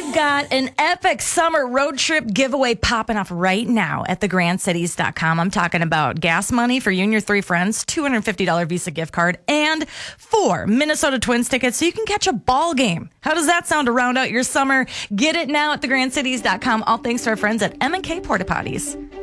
We've got an epic summer road trip giveaway popping off right now at thegrandcities.com. I'm talking about gas money for you and your 3 friends, $250 Visa gift card, and 4 Minnesota Twins tickets so you can catch a ball game. How does that sound to round out your summer? Get it now at thegrandcities.com. All thanks to our friends at M&K Porta Potties.